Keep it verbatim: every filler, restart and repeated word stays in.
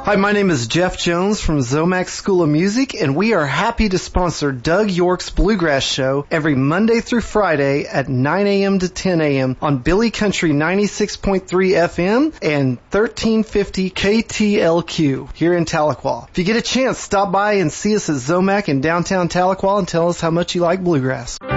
Hi, my name is Jeff Jones from Zomax School of Music, and we are happy to sponsor Doug York's Bluegrass Show every Monday through Friday at nine a.m. to ten a.m. on Billy Country ninety-six point three F M and thirteen fifty K T L Q here in Tahlequah. If you get a chance, stop by and see us at Zomac in downtown Tahlequah and tell us how much you like bluegrass.